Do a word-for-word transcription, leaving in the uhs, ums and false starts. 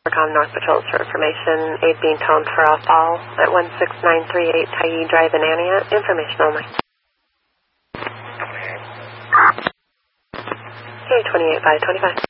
Intercom North Patrols for information. Aid being toned for off-all at one six nine three eight Tyee Drive in Ania. Information only. Okay, twenty-eight five twenty-five.